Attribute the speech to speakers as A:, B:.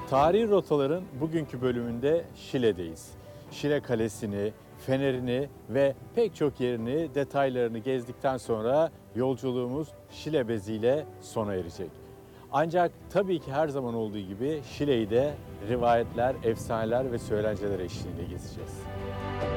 A: Tarihi rotaların bugünkü bölümünde Şile'deyiz. Şile Kalesi'ni, Fener'ini ve pek çok yerini, detaylarını gezdikten sonra yolculuğumuz Şile beziyle sona erecek. Ancak tabii ki her zaman olduğu gibi Şile'yi de rivayetler, efsaneler ve söylenceler eşliğinde gezeceğiz.